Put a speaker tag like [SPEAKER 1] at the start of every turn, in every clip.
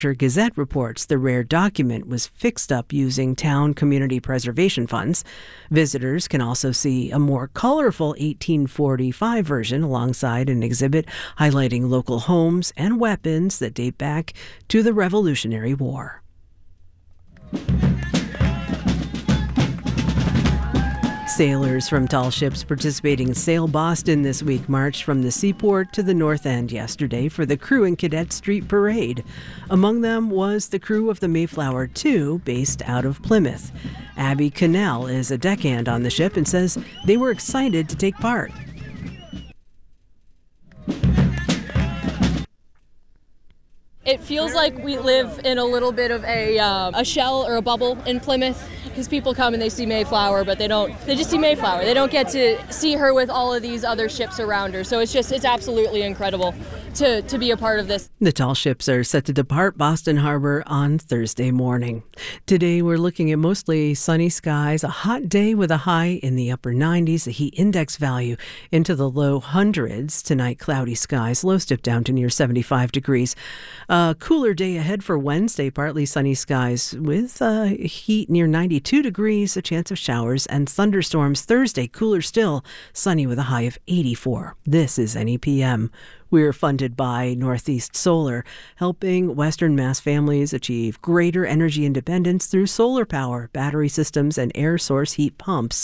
[SPEAKER 1] Gazette reports the rare document was fixed up using town community preservation funds. Visitors can also see a more colorful 1845 version alongside an exhibit highlighting local homes and weapons that date back to the Revolutionary War. Sailors from tall ships participating in Sail Boston this week marched from the seaport to the North End yesterday for the Crew and Cadet Street Parade. Among them was the crew of the Mayflower II, based out of Plymouth. Abby Cannell is a deckhand on the ship and says they were excited to take part.
[SPEAKER 2] It feels like we live in a little bit of a shell or a bubble in Plymouth, because people come and they see Mayflower, but they just see Mayflower. They don't get to see her with all of these other ships around her. So it's absolutely incredible to be a part of this.
[SPEAKER 1] The tall ships are set to depart Boston Harbor on Thursday morning. Today we're looking at mostly sunny skies, a hot day with a high in the upper 90s, a heat index value into the low hundreds. Tonight, cloudy skies, low step down to near 75 degrees. A cooler day ahead for Wednesday, partly sunny skies with heat near 92 degrees, a chance of showers and thunderstorms. Thursday, cooler still, sunny with a high of 84. This is NEPM. We're funded by Northeast Solar, helping Western Mass families achieve greater energy independence through solar power, battery systems, and air source heat pumps.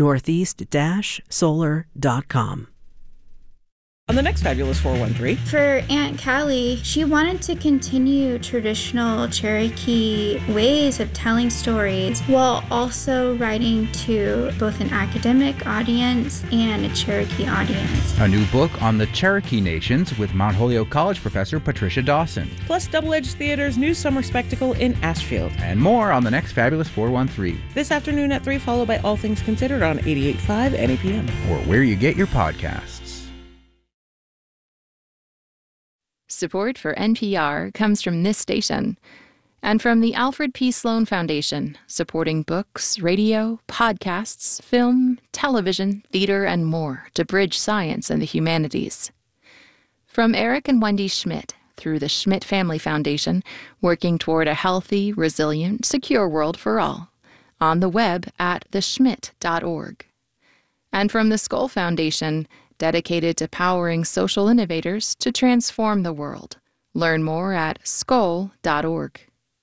[SPEAKER 1] Northeast-solar.com.
[SPEAKER 3] On the next Fabulous 413.
[SPEAKER 4] For Aunt Callie, she wanted to continue traditional Cherokee ways of telling stories while also writing to both an academic audience and a Cherokee audience.
[SPEAKER 5] A new book on the Cherokee Nations with Mount Holyoke College professor Patricia Dawson.
[SPEAKER 3] Plus Double Edge Theater's new summer spectacle in Ashfield.
[SPEAKER 5] And more on the next Fabulous 413.
[SPEAKER 3] This afternoon at 3, followed by All Things Considered on 88.5 NEPM.
[SPEAKER 5] Or where you get your podcasts.
[SPEAKER 6] Support for NPR comes from this station and from the Alfred P. Sloan Foundation, supporting books, radio, podcasts, film, television, theater, and more to bridge science and the humanities. From Eric and Wendy Schmidt through the Schmidt Family Foundation, working toward a healthy, resilient, secure world for all, on the web at theschmidt.org. And from the Skoll Foundation, dedicated to powering social innovators to transform the world. Learn more at skoll.org.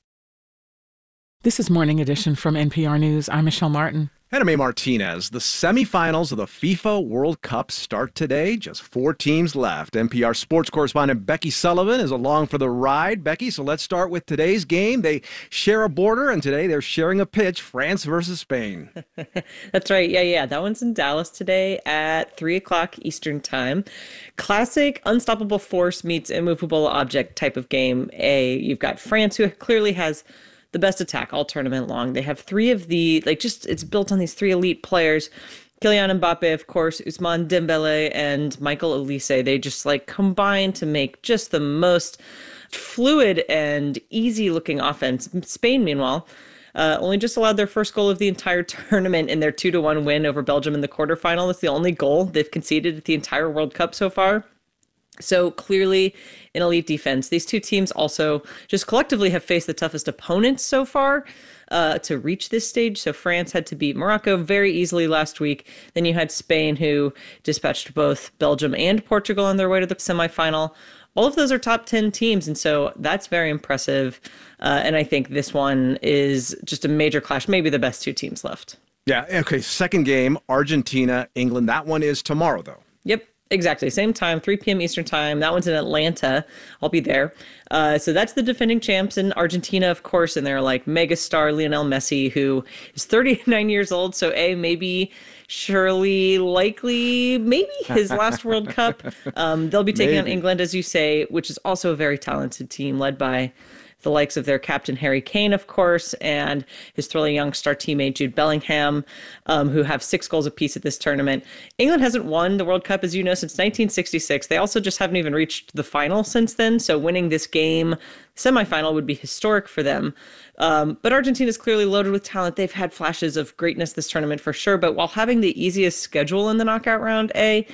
[SPEAKER 7] This is Morning Edition from NPR News. I'm Michelle Martin.
[SPEAKER 8] And I'm A. Martinez. The semifinals of the FIFA World Cup start today. Just 4 teams left. NPR sports correspondent Becky Sullivan is along for the ride. Becky, so let's start with today's game. They share a border, and today they're sharing a pitch, France versus Spain.
[SPEAKER 9] That's right. Yeah. That one's in Dallas today at 3 o'clock Eastern time. Classic unstoppable force meets immovable object type of game. You've got France, who clearly has the best attack all tournament long. They have 3 of the, it's built on these 3 elite players. Kylian Mbappe, of course, Ousmane Dembele, and Michael Olise. They just combine to make just the most fluid and easy looking offense. Spain, meanwhile, only just allowed their first goal of the entire tournament in their 2-1 win over Belgium in the quarterfinal. That's the only goal they've conceded at the entire World Cup so far. So clearly an elite defense. These two teams also just collectively have faced the toughest opponents so far to reach this stage. So France had to beat Morocco very easily last week. Then you had Spain, who dispatched both Belgium and Portugal on their way to the semifinal. All of those are top 10 teams, and so that's very impressive. And I think this one is just a major clash, maybe the best 2 teams left.
[SPEAKER 8] Yeah, okay, second game, Argentina, England. That one is tomorrow, though.
[SPEAKER 9] Yep. Exactly. Same time, 3 p.m. Eastern time. That one's in Atlanta. I'll be there. So that's the defending champs in Argentina, of course. And they're megastar Lionel Messi, who is 39 years old. So maybe his last World Cup. They'll be taking on England, as you say, which is also a very talented team led by the likes of their captain Harry Kane, of course, and his thrilling young star teammate Jude Bellingham, who have 6 goals apiece at this tournament. England hasn't won the World Cup, as you know, since 1966. They also just haven't even reached the final since then, so winning this game, semifinal, would be historic for them. But Argentina is clearly loaded with talent. They've had flashes of greatness this tournament for sure, but while having the easiest schedule in the knockout round,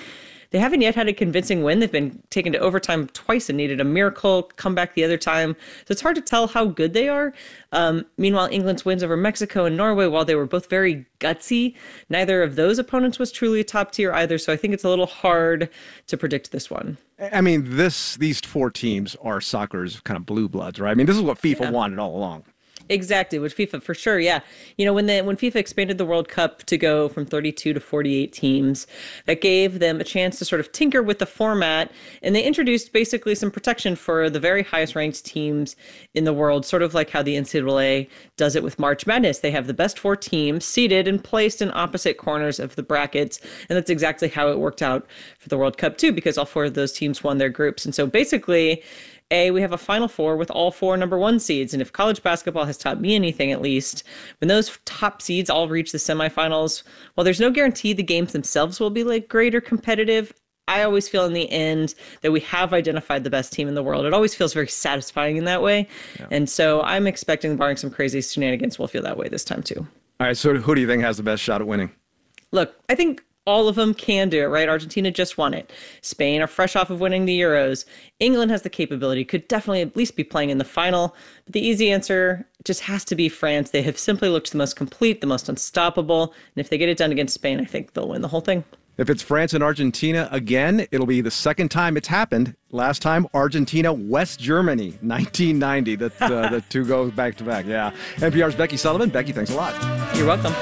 [SPEAKER 9] They haven't yet had a convincing win. They've been taken to overtime twice and needed a miracle comeback the other time. So it's hard to tell how good they are. Meanwhile, England's wins over Mexico and Norway, while they were both very gutsy, neither of those opponents was truly a top tier either. So I think it's a little hard to predict this one.
[SPEAKER 8] I mean, these 4 teams are soccer's kind of blue bloods, right? I mean, this is what FIFA wanted all along.
[SPEAKER 9] Exactly, with FIFA for sure, yeah. You know, when FIFA expanded the World Cup to go from 32 to 48 teams, that gave them a chance to sort of tinker with the format, and they introduced basically some protection for the very highest ranked teams in the world, sort of like how the NCAA does it with March Madness. They have the best 4 teams seated and placed in opposite corners of the brackets, and that's exactly how it worked out for the World Cup too, because all 4 of those teams won their groups. And so basically, we have a Final Four with all 4 number 1 seeds. And if college basketball has taught me anything, at least, when those top seeds all reach the semifinals, while there's no guarantee the games themselves will be like great or competitive, I always feel in the end that we have identified the best team in the world. It always feels very satisfying in that way. Yeah. And so I'm expecting, barring some crazy shenanigans, we'll feel that way this time too.
[SPEAKER 8] All right, so who do you think has the best shot at winning?
[SPEAKER 9] Look, I think all of them can do it, right? Argentina just won it. Spain are fresh off of winning the Euros. England has the capability, could definitely at least be playing in the final. But the easy answer just has to be France. They have simply looked the most complete, the most unstoppable. And if they get it done against Spain, I think they'll win the whole thing.
[SPEAKER 8] If it's France and Argentina again, it'll be the second time it's happened. Last time, Argentina, West Germany, 1990. The 2 go back to back. Yeah. NPR's Becky Sullivan. Becky, thanks a lot.
[SPEAKER 9] You're welcome.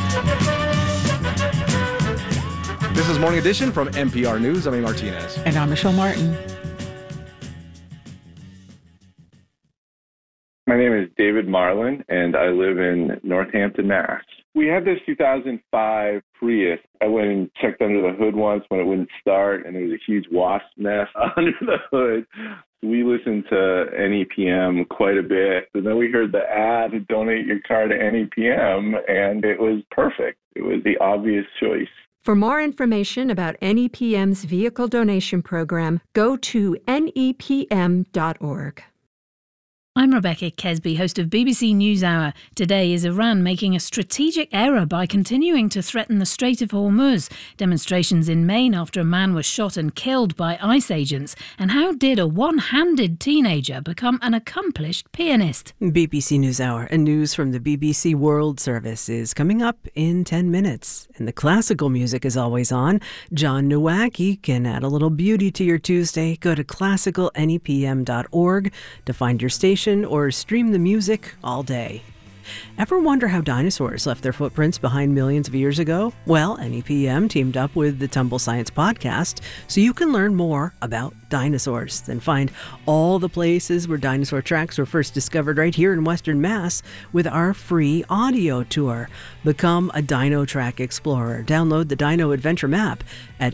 [SPEAKER 8] This is Morning Edition from NPR News. I'm Amy Martinez.
[SPEAKER 7] And I'm Michelle Martin.
[SPEAKER 10] My name is David Marlin, and I live in Northampton, Mass. We had this 2005 Prius. I went and checked under the hood once when it wouldn't start, and there was a huge wasp nest under the hood. We listened to NEPM quite a bit. And then we heard the ad to donate your car to NEPM, and it was perfect. It was the obvious choice.
[SPEAKER 11] For more information about NEPM's vehicle donation program, go to nepm.org.
[SPEAKER 12] I'm Rebecca Kesby, host of BBC NewsHour. Today, is Iran making a strategic error by continuing to threaten the Strait of Hormuz? Demonstrations in Maine after a man was shot and killed by ICE agents. And how did a one-handed teenager become an accomplished pianist?
[SPEAKER 1] BBC NewsHour and news from the BBC World Service is coming up in 10 minutes. And the classical music is always on. John Nowacki can add a little beauty to your Tuesday. Go to classicalnepm.org to find your station or stream the music all day. Ever wonder how dinosaurs left their footprints behind millions of years ago? Well, NEPM teamed up with the Tumble Science podcast so you can learn more about dinosaurs. Then find all the places where dinosaur tracks were first discovered right here in Western Mass with our free audio tour. Become a Dino Track Explorer. Download the Dino Adventure Map at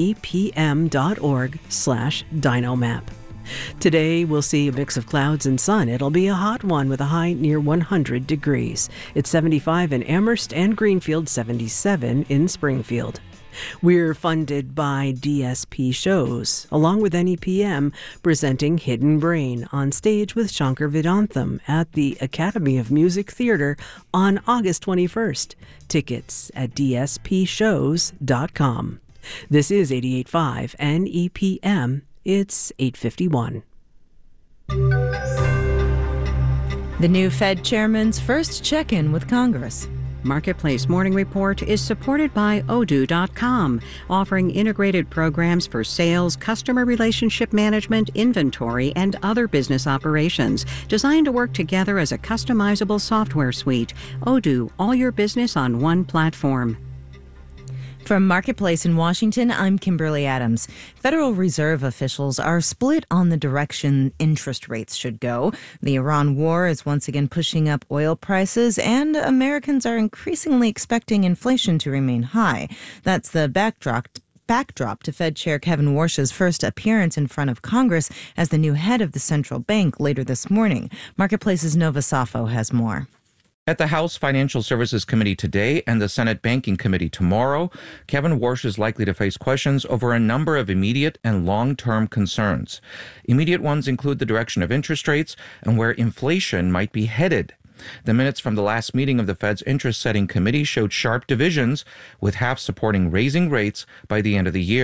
[SPEAKER 1] nepm.org/dinomap. Today, we'll see a mix of clouds and sun. It'll be a hot one with a high near 100 degrees. It's 75 in Amherst and Greenfield, 77 in Springfield. We're funded by DSP Shows, along with NEPM, presenting Hidden Brain on stage with Shankar Vedantam at the Academy of Music Theater on August 21st. Tickets at dspshows.com. This is 88.5 NEPM. It's 8:51.
[SPEAKER 13] The new Fed chairman's first check-in with Congress.
[SPEAKER 14] Marketplace Morning Report is supported by Odoo.com, offering integrated programs for sales, customer relationship management, inventory, and other business operations, designed to work together as a customizable software suite. Odoo, all your business on one platform.
[SPEAKER 13] From Marketplace in Washington, I'm Kimberly Adams. Federal Reserve officials are split on the direction interest rates should go. The Iran war is once again pushing up oil prices, and Americans are increasingly expecting inflation to remain high. That's the backdrop to Fed Chair Kevin Warsh's first appearance in front of Congress as the new head of the central bank later this morning. Marketplace's Nova Safo has more.
[SPEAKER 15] At the House Financial Services Committee today and the Senate Banking Committee tomorrow, Kevin Warsh is likely to face questions over a number of immediate and long-term concerns. Immediate ones include the direction of interest rates and where inflation might be headed. The minutes from the last meeting of the Fed's interest-setting committee showed sharp divisions, with half supporting raising rates by the end of the year.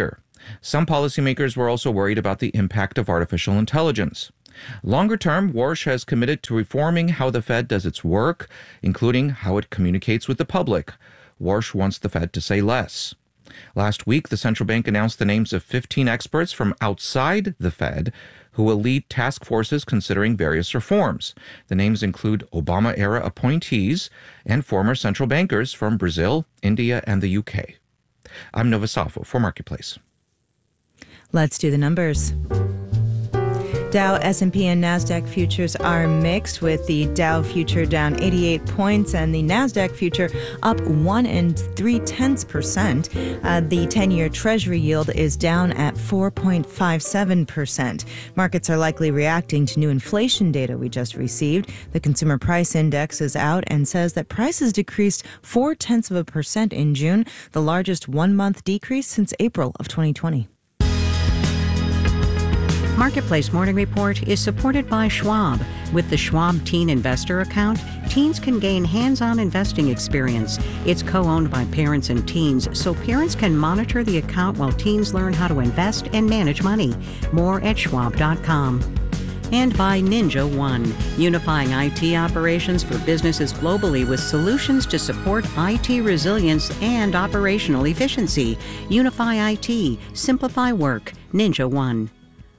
[SPEAKER 15] Some policymakers were also worried about the impact of artificial intelligence. Longer term, Warsh has committed to reforming how the Fed does its work, including how it communicates with the public. Warsh wants the Fed to say less. Last week, the central bank announced the names of 15 experts from outside the Fed who will lead task forces considering various reforms. The names include Obama-era appointees and former central bankers from Brazil, India, and the UK. I'm Nova Safo for Marketplace.
[SPEAKER 13] Let's do the numbers. Dow, S&P, and NASDAQ futures are mixed, with the Dow future down 88 points and the NASDAQ future up 1 3/10%. The 10-year Treasury yield is down at 4.57%. Markets are likely reacting to new inflation data we just received. The Consumer Price Index is out and says that prices decreased 0.4% in June, the largest one-month decrease since April of 2020.
[SPEAKER 14] Marketplace Morning Report is supported by Schwab. With the Schwab Teen Investor Account, teens can gain hands-on investing experience. It's co-owned by parents and teens, so parents can monitor the account while teens learn how to invest and manage money. More at schwab.com. And by Ninja One, unifying IT operations for businesses globally with solutions to support IT resilience and operational efficiency. Unify IT, simplify work. Ninja One.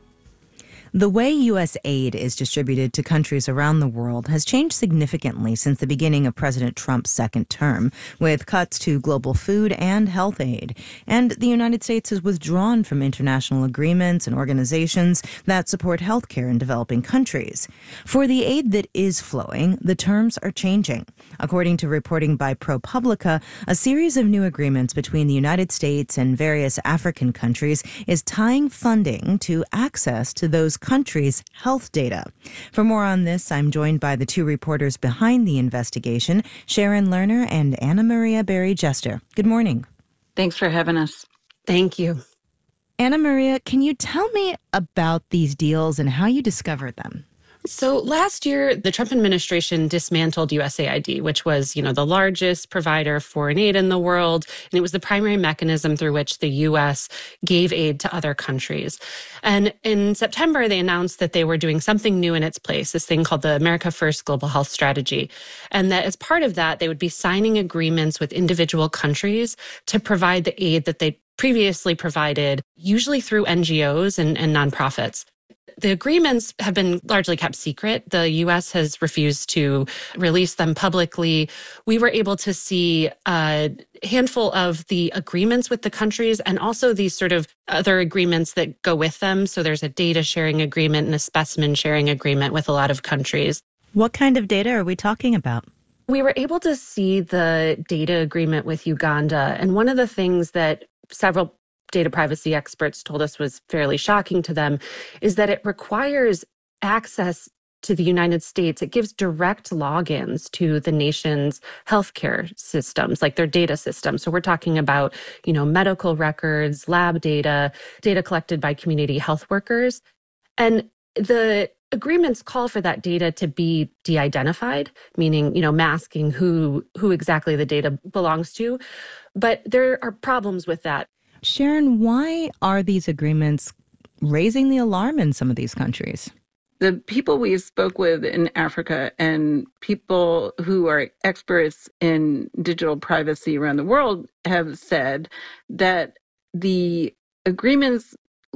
[SPEAKER 13] The way U.S. aid is distributed to countries around the world has changed significantly since the beginning of President Trump's second term, with cuts to global food and health aid. And the United States has withdrawn from international agreements and organizations that support health care in developing countries. For the aid that is flowing, the terms are changing. According to reporting by ProPublica, a series of new agreements between the United States and various African countries is tying funding to access to those countries' health data. For more on this, I'm joined by the two reporters behind the investigation, Sharon Lerner and Anna Maria Berry-Jester. Good morning.
[SPEAKER 16] Thanks for having us.
[SPEAKER 17] Thank you.
[SPEAKER 13] Anna Maria, can you tell me about these deals and how you discovered them?
[SPEAKER 17] So last year, the Trump administration dismantled USAID, which was, the largest provider of foreign aid in the world. And it was the primary mechanism through which the U.S. gave aid to other countries. And in September, they announced that they were doing something new in its place, this thing called the America First Global Health Strategy. And that as part of that, they would be signing agreements with individual countries to provide the aid that they previously provided, usually through NGOs and nonprofits. The agreements have been largely kept secret. The U.S. has refused to release them publicly. We were able to see a handful of the agreements with the countries and also these sort of other agreements that go with them. So there's a data sharing agreement and a specimen sharing agreement with a lot of countries.
[SPEAKER 13] What kind of data are we talking about?
[SPEAKER 17] We were able to see the data agreement with Uganda. And one of the things that several data privacy experts told us was fairly shocking to them is that it requires access to the United States. It gives direct logins to the nation's healthcare systems, like their data systems. So we're talking about, medical records, lab data, data collected by community health workers. And the agreements call for that data to be de-identified, meaning, masking who exactly the data belongs to. But there are problems with that.
[SPEAKER 13] Sharon, why are these agreements raising the alarm in some of these countries?
[SPEAKER 16] The people we spoke with in Africa and people who are experts in digital privacy around the world have said that the agreements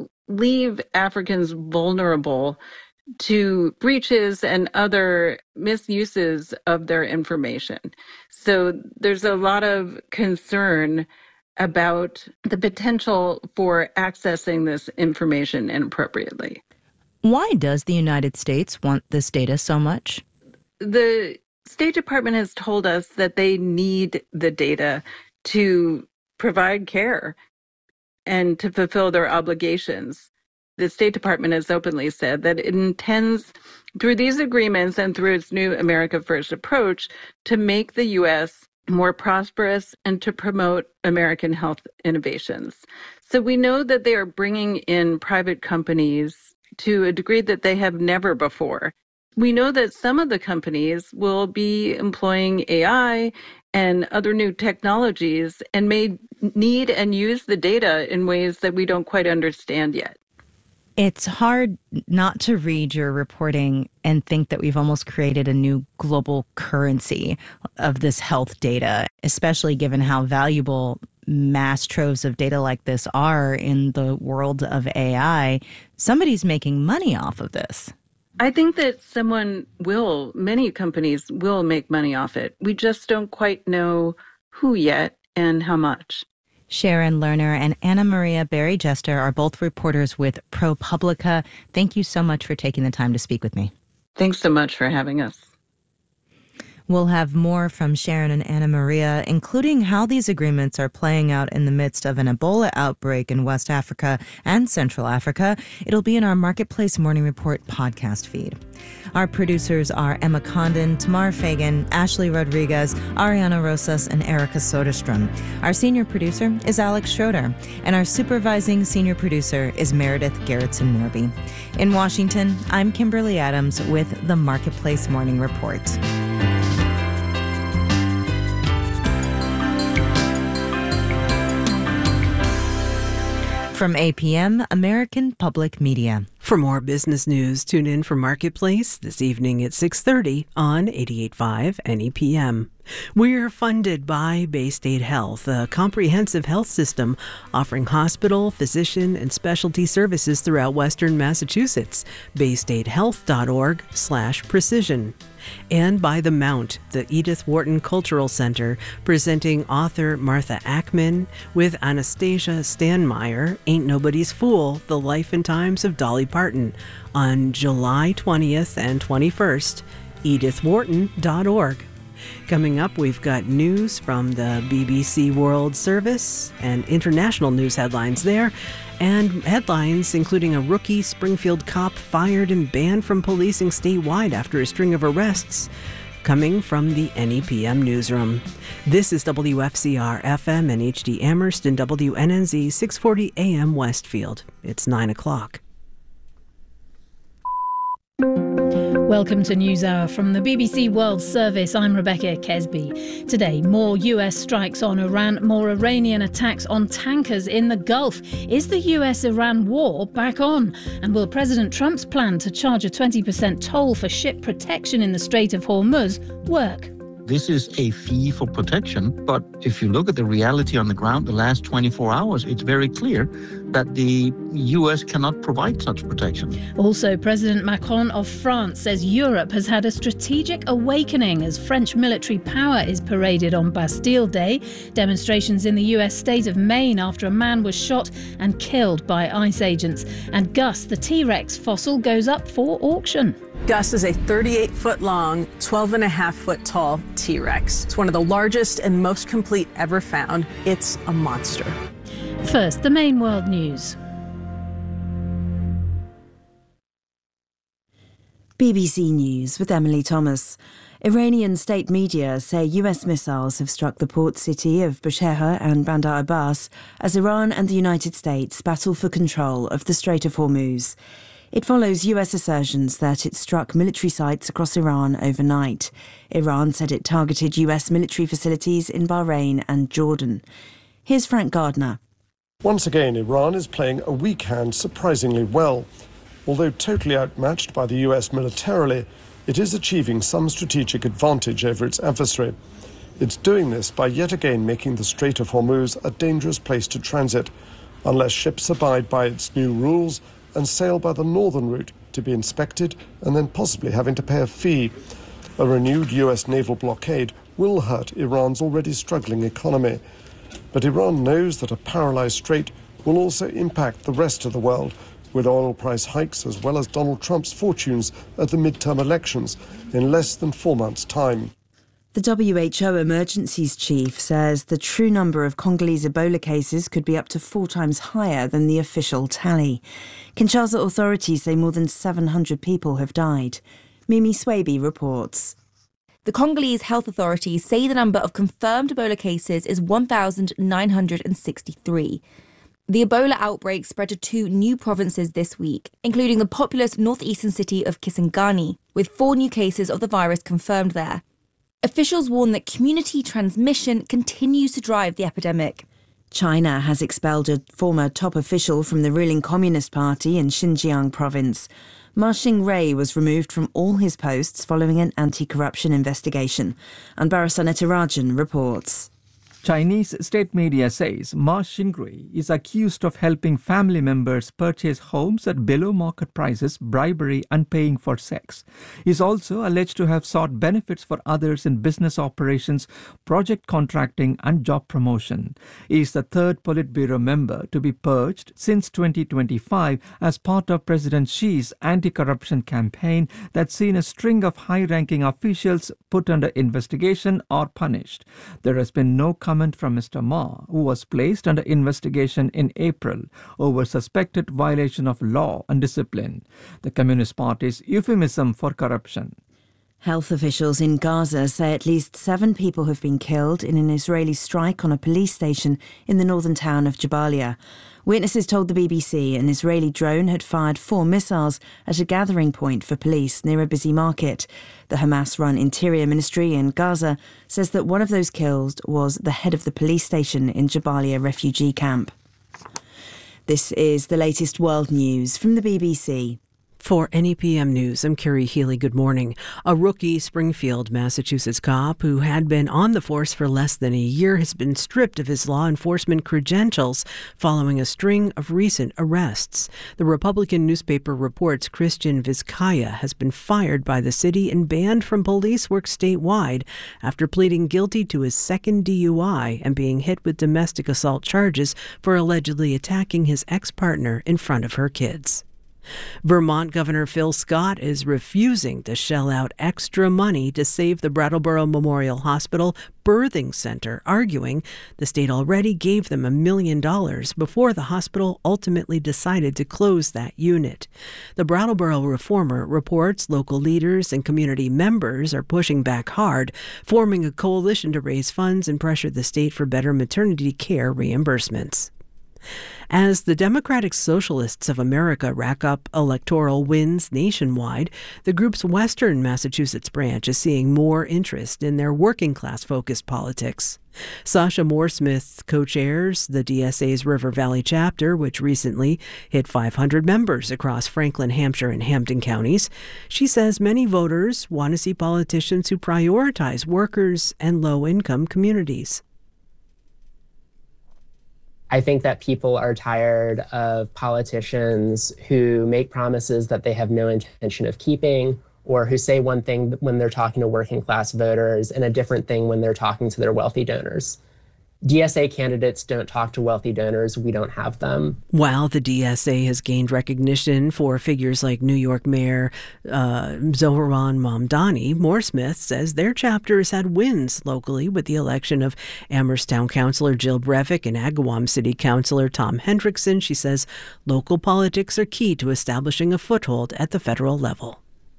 [SPEAKER 16] leave Africans vulnerable to breaches and other misuses of their information. So there's a lot of concern about the potential for accessing this information inappropriately.
[SPEAKER 13] Why does the United States want this data so much?
[SPEAKER 16] The State Department has told us that they need the data to provide care and to fulfill their obligations. The State Department has openly said that it intends, through these agreements and through its new America First approach, to make the U.S. more prosperous and to promote American health innovations. So we know that they are bringing in private companies to a degree that they have never before. We know that some of the companies will be employing AI and other new technologies and may need and use the data in ways that we don't quite understand yet.
[SPEAKER 13] It's hard not to read your reporting and think that we've almost created a new global currency of this health data, especially given how valuable mass troves of data like this are in the world of AI. Somebody's making money off of this.
[SPEAKER 16] I think that many companies will make money off it. We just don't quite know who yet and how much.
[SPEAKER 13] Sharon Lerner and Anna Maria Berry-Jester are both reporters with ProPublica. Thank you so much for taking the time to speak with me.
[SPEAKER 16] Thanks so much for having us.
[SPEAKER 13] We'll have more from Sharon and Anna Maria, including how these agreements are playing out in the midst of an Ebola outbreak in West Africa and Central Africa. It'll be in our Marketplace Morning Report podcast feed. Our producers are Emma Condon, Tamar Fagan, Ashley Rodriguez, Ariana Rosas, and Erica Soderstrom. Our senior producer is Alex Schroeder, and our supervising senior producer is Meredith Gerritsen-Norby. In Washington, I'm Kimberly Adams with the Marketplace Morning Report. From APM, American Public Media.
[SPEAKER 1] For more business news, tune in for Marketplace this evening at 6:30 on 88.5 NEPM. We're funded by Baystate Health, a comprehensive health system offering hospital, physician, and specialty services throughout Western Massachusetts. BaystateHealth.org/precision. And by The Mount, the Edith Wharton Cultural Center, presenting author Martha Ackman with Anastasia Stanmeyer, Ain't Nobody's Fool, The Life and Times of Dolly Parton, on July 20th and 21st, edithwharton.org. Coming up, we've got news from the BBC World Service and international news headlines there, and headlines including a rookie Springfield cop fired and banned from policing statewide after a string of arrests, coming from the NEPM newsroom. This is WFCR-FM and HD Amherst and WNNZ 640 AM Westfield. It's 9 o'clock.
[SPEAKER 12] Welcome to NewsHour from the BBC World Service. I'm Rebecca Kesby. Today, more US strikes on Iran, more Iranian attacks on tankers in the Gulf. Is the US-Iran war back on? And will President Trump's plan to charge a 20% toll for ship protection in the Strait of Hormuz work?
[SPEAKER 18] This is a fee for protection, but if you look at the reality on the ground the last 24 hours, it's very clear that the US cannot provide such protection.
[SPEAKER 12] Also, President Macron of France says Europe has had a strategic awakening as French military power is paraded on Bastille Day. Demonstrations in the US state of Maine after a man was shot and killed by ICE agents. And Gus, the T-Rex fossil, goes up for auction.
[SPEAKER 19] Gus is a 38-foot-long, 12.5-foot-tall T-Rex. It's one of the largest and most complete ever found. It's a monster.
[SPEAKER 12] First, the main world news.
[SPEAKER 20] BBC News with Emily Thomas. Iranian state media say US missiles have struck the port city of Bushehr and Bandar Abbas as Iran and the United States battle for control of the Strait of Hormuz. It follows US assertions that it struck military sites across Iran overnight. Iran said it targeted US military facilities in Bahrain and Jordan. Here's Frank Gardner.
[SPEAKER 21] Once again, Iran is playing a weak hand surprisingly well. Although totally outmatched by the US militarily, it is achieving some strategic advantage over its adversary. It's doing this by yet again making the Strait of Hormuz a dangerous place to transit, unless ships abide by its new rules and sail by the northern route to be inspected and then possibly having to pay a fee. A renewed US naval blockade will hurt Iran's already struggling economy. But Iran knows that a paralyzed strait will also impact the rest of the world, with oil price hikes as well as Donald Trump's fortunes at the midterm elections in less than 4 months' time.
[SPEAKER 20] The WHO emergencies chief says the true number of Congolese Ebola cases could be up to 4 times higher than the official tally. Kinshasa authorities say more than 700 people have died. Mimi Swaby reports.
[SPEAKER 22] The Congolese health authorities say the number of confirmed Ebola cases is 1,963. The Ebola outbreak spread to 2 new provinces this week, including the populous northeastern city of Kisangani, with 4 new cases of the virus confirmed there. Officials warn that community transmission continues to drive the epidemic.
[SPEAKER 20] China has expelled a former top official from the ruling Communist Party in Xinjiang province. Ma Xingrui was removed from all his posts following an anti-corruption investigation. Anbara Sanetirajan reports.
[SPEAKER 2] Chinese state media says Ma Xingrui is accused of helping family members purchase homes at below market prices, bribery and paying for sex. He is also alleged to have sought benefits for others in business operations, project contracting and job promotion. He is the third Politburo member to be purged since 2025 as part of President Xi's anti-corruption campaign that's seen a string of high-ranking officials put under investigation or punished. There has been no comment from Mr. Ma, who was placed under investigation in April over suspected violation of law and discipline, the Communist Party's euphemism for corruption.
[SPEAKER 20] Health officials in Gaza say at least 7 people have been killed in an Israeli strike on a police station in the northern town of Jabalia. Witnesses told the BBC an Israeli drone had fired 4 missiles at a gathering point for police near a busy market. The Hamas-run Interior Ministry in Gaza says that one of those killed was the head of the police station in Jabalia refugee camp. This is the latest world news from the BBC.
[SPEAKER 1] For NEPM News, I'm Carrie Healy. Good morning. A rookie Springfield, Massachusetts cop who had been on the force for less than a year has been stripped of his law enforcement credentials following a string of recent arrests. The Republican newspaper reports Christian Vizcaya has been fired by the city and banned from police work statewide after pleading guilty to his second DUI and being hit with domestic assault charges for allegedly attacking his ex-partner in front of her kids. Vermont Governor Phil Scott is refusing to shell out extra money to save the Brattleboro Memorial Hospital Birthing Center, arguing the state already gave them $1 million before the hospital ultimately decided to close that unit. The Brattleboro Reformer reports local leaders and community members are pushing back hard, forming a coalition to raise funds and pressure the state for better maternity care reimbursements. As the Democratic Socialists of America rack up electoral wins nationwide, the group's Western Massachusetts branch is seeing more interest in their working-class-focused politics. Sasha Mooresmith co-chairs the DSA's River Valley chapter, which recently hit 500 members across Franklin, Hampshire, and Hampden counties. She says many voters want to see politicians who prioritize workers and low-income communities.
[SPEAKER 4] I think that people are tired of politicians who make promises that they have no intention of keeping, or who say one thing when they're talking to working class voters and a different thing when they're talking to their wealthy donors. DSA candidates don't talk to wealthy donors. We don't have them.
[SPEAKER 1] While the DSA has gained recognition for figures like New York Mayor Zohran Mamdani, Mooresmith says their chapter has had wins locally with the election of Amherst Town Councilor Jill Breivik and Agawam City Councilor Tom Hendrickson. She says local politics are key to establishing a foothold at the federal level.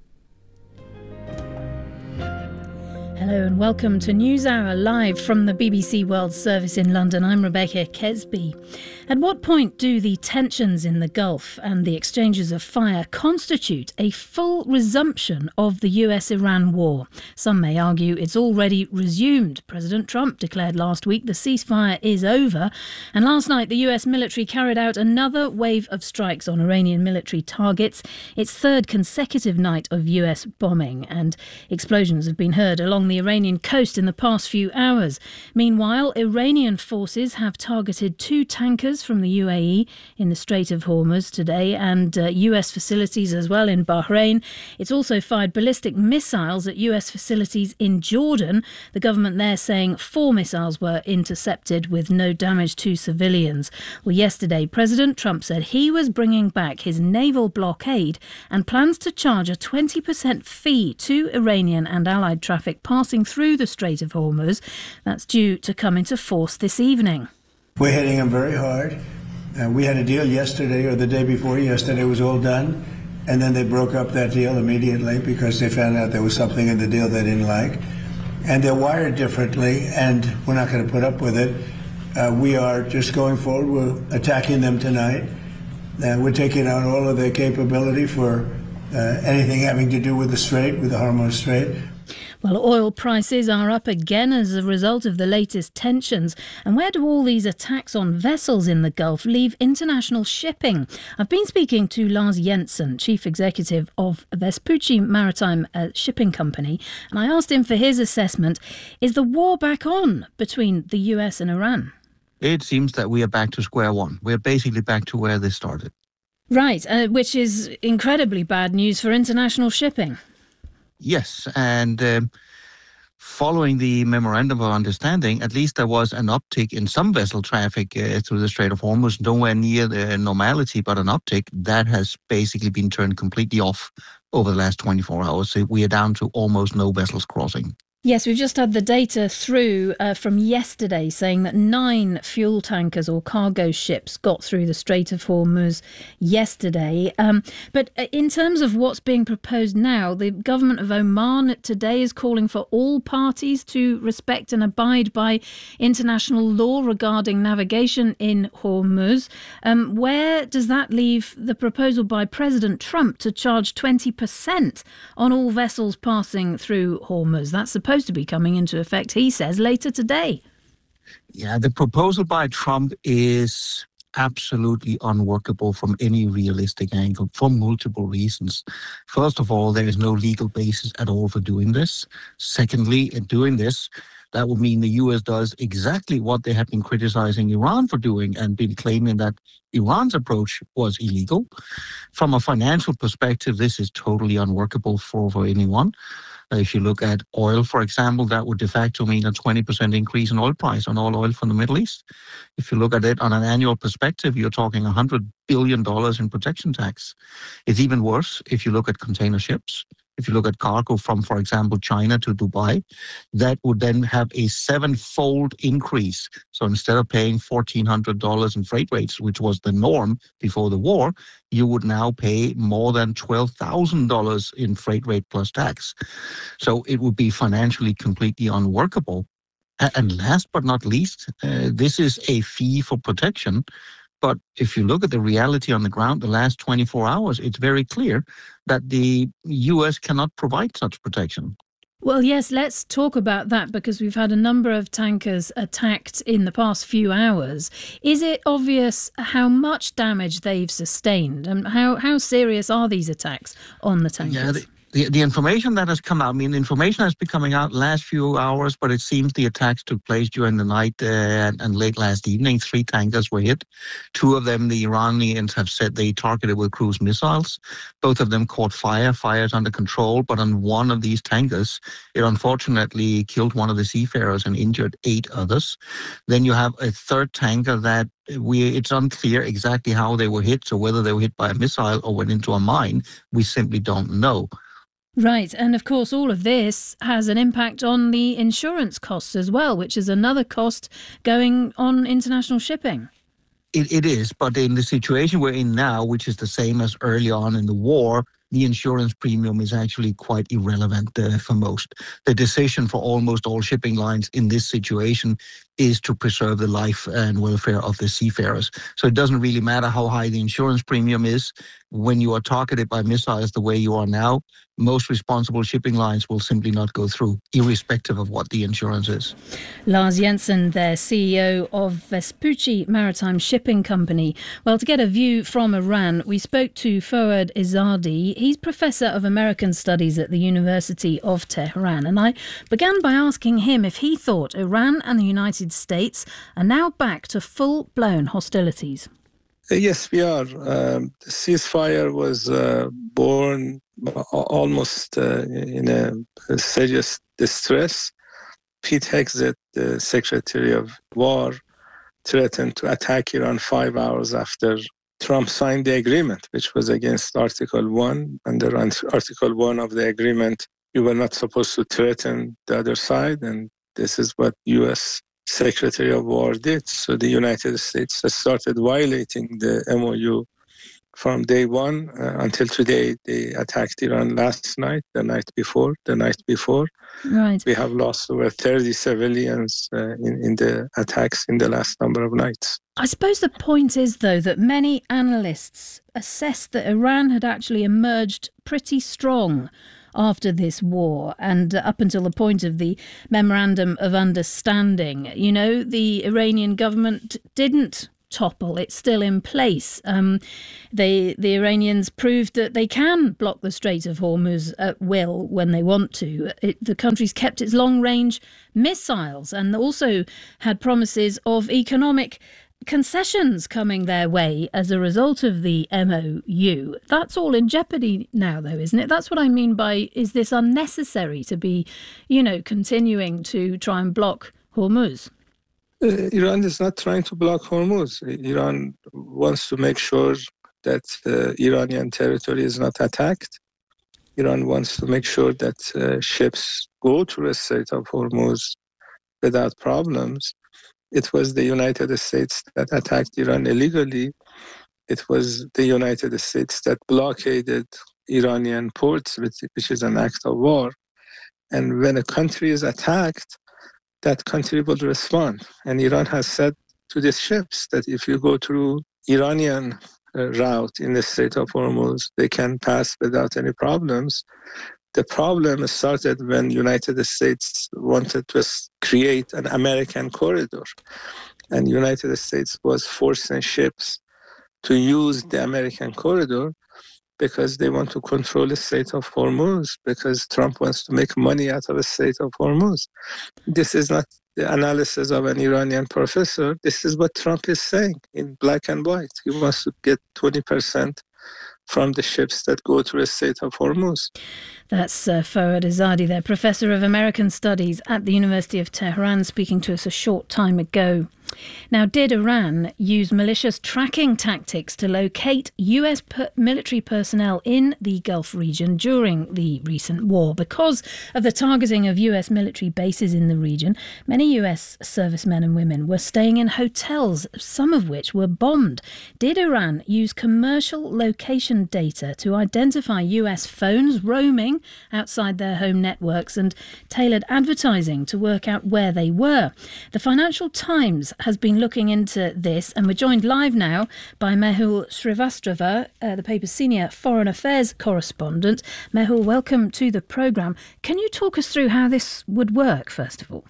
[SPEAKER 12] Hello and welcome to NewsHour live from the BBC World Service in London. I'm Rebecca Kesby. At what point do the tensions in the Gulf and the exchanges of fire constitute a full resumption of the US-Iran war? Some may argue it's already resumed. President Trump declared last week the ceasefire is over. And last night, the US military carried out another wave of strikes on Iranian military targets. Its third consecutive night of US bombing. And explosions have been heard along the Iranian coast in the past few hours. Meanwhile, Iranian forces have targeted 2 tankers from the UAE in the Strait of Hormuz today and US facilities as well in Bahrain. It's also fired ballistic missiles at US facilities in Jordan. The government there saying 4 missiles were intercepted with no damage to civilians. Well, yesterday, President Trump said he was bringing back his naval blockade and plans to charge a 20% fee to Iranian and allied traffic passing through the Strait of Hormuz. That's due to come into force this evening.
[SPEAKER 23] We're hitting them very hard. We had a deal yesterday or the day before yesterday, it was all done. And then they broke up that deal immediately because they found out there was something in the deal they didn't like. And they're wired differently, and we're not going to put up with it. We are just going forward. We're attacking them tonight. We're taking out all of their capability for anything having to do with the Strait, with the Hormuz Strait.
[SPEAKER 12] Well, oil prices are up again as a result of the latest tensions. And where do all these attacks on vessels in the Gulf leave international shipping? I've been speaking to Lars Jensen, Chief Executive of Vespucci Maritime Shipping Company, and I asked him for his assessment. Is the war back on between the US and Iran?
[SPEAKER 18] It seems that we are back to square one. We're basically back to where they started.
[SPEAKER 12] Right, which is incredibly bad news for international shipping.
[SPEAKER 18] Yes, and following the Memorandum of Understanding, at least there was an uptick in some vessel traffic through the Strait of Hormuz, nowhere near the normality, but an uptick that has basically been turned completely off over the last 24 hours. So we are down to almost no vessels crossing.
[SPEAKER 12] Yes, we've just had the data through from yesterday saying that 9 fuel tankers or cargo ships got through the Strait of Hormuz yesterday. But in terms of what's being proposed now, the government of Oman today is calling for all parties to respect and abide by international law regarding navigation in Hormuz. Where does that leave the proposal by President Trump to charge 20% on all vessels passing through Hormuz? That's supposed to be coming into effect, he says, later today.
[SPEAKER 18] Yeah, the proposal by Trump is absolutely unworkable from any realistic angle for multiple reasons. First of all, there is no legal basis at all for doing this. Secondly, in doing this, that would mean the U.S. does exactly what they have been criticizing Iran for doing and been claiming that Iran's approach was illegal. From a financial perspective, this is totally unworkable for anyone. If you look at oil, for example, that would de facto mean a 20% increase in oil price on all oil from the Middle East. If you look at it on an annual perspective, you're talking $100 billion in protection tax. It's even worse if you look at container ships. If you look at cargo from, for example, China to Dubai, that would then have a 7-fold increase. So instead of paying $1,400 in freight rates, which was the norm before the war, you would now pay more than $12,000 in freight rate plus tax. So it would be financially completely unworkable. And last but not least, this is a fee for protection. But if you look at the reality on the ground, the last 24 hours, it's very clear that the U.S. cannot provide such protection.
[SPEAKER 12] Well, yes, let's talk about that because we've had a number of tankers attacked in the past few hours. Is it obvious how much damage they've sustained and how serious are these attacks on the tankers?
[SPEAKER 18] Yeah, the information that has come out, information has been coming out last few hours, but it seems the attacks took place during the night and late last evening. 3 tankers were hit. 2 of them, the Iranians have said they targeted with cruise missiles. Both of them caught fire. Fire is under control, but on one of these tankers, it unfortunately killed one of the seafarers and injured 8 others. Then you have a 3rd tanker that it's unclear exactly how they were hit. So whether they were hit by a missile or went into a mine, we simply don't know.
[SPEAKER 12] Right. And of course, all of this has an impact on the insurance costs as well, which is another cost going on international shipping.
[SPEAKER 18] It is. But in the situation we're in now, which is the same as early on in the war, the insurance premium is actually quite irrelevant for most. The decision for almost all shipping lines in this situation is to preserve the life and welfare of the seafarers. So it doesn't really matter how high the insurance premium is. When you are targeted by missiles the way you are now, most responsible shipping lines will simply not go through, irrespective of what the insurance is.
[SPEAKER 12] Lars Jensen, their CEO of Vespucci Maritime Shipping Company. Well, to get a view from Iran, we spoke to Fouad Izzadi. He's Professor of American Studies at the University of Tehran. And I began by asking him if he thought Iran and the United States are now back to full-blown hostilities.
[SPEAKER 3] Yes, we are. The ceasefire was born almost in a serious distress. Pete Hegseth, the Secretary of War, threatened to attack Iran 5 hours after Trump signed the agreement, which was against Article 1. Under Article 1 of the agreement, you were not supposed to threaten the other side, and this is what U.S. Secretary of War did. So the United States has started violating the MOU from day one until today. They attacked Iran last night, the night before.
[SPEAKER 12] Right.
[SPEAKER 3] We have lost over 30 civilians in the attacks in the last number of nights.
[SPEAKER 12] I suppose the point is, though, that many analysts assessed that Iran had actually emerged pretty strong after this war and up until the point of the Memorandum of Understanding. You know, the Iranian government didn't topple. It's still in place. The Iranians proved that they can block the Strait of Hormuz at will when they want to. The country's kept its long-range missiles and also had promises of economic concessions coming their way as a result of the MOU. That's all in jeopardy now, though, isn't it? That's what I mean by, is this unnecessary to be, continuing to try and block Hormuz?
[SPEAKER 3] Iran is not trying to block Hormuz. Iran wants to make sure that Iranian territory is not attacked. Iran wants to make sure that ships go through the Strait of Hormuz without problems. It was the United States that attacked Iran illegally. It was the United States that blockaded Iranian ports, which is an act of war. And when a country is attacked, that country will respond. And Iran has said to these ships that if you go through Iranian route in the Strait of Hormuz, they can pass without any problems. The problem started when United States wanted to create an American corridor. And United States was forcing ships to use the American corridor because they want to control the Strait of Hormuz, because Trump wants to make money out of the Strait of Hormuz. This is not the analysis of an Iranian professor. This is what Trump is saying in black and white. He wants to get 20% from the ships that go through the Strait of Hormuz.
[SPEAKER 12] That's Fouad Azadi there, Professor of American Studies at the University of Tehran, speaking to us a short time ago. Now, did Iran use malicious tracking tactics to locate US military personnel in the Gulf region during the recent war? Because of the targeting of US military bases in the region, many US servicemen and women were staying in hotels, some of which were bombed. Did Iran use commercial location data to identify US phones roaming outside their home networks and tailored advertising to work out where they were? The Financial Times has been looking into this, and we're joined live now by Mehul Srivastava, the paper's senior foreign affairs correspondent. Mehul, welcome to the programme. Can you talk us through how this would work, first of all?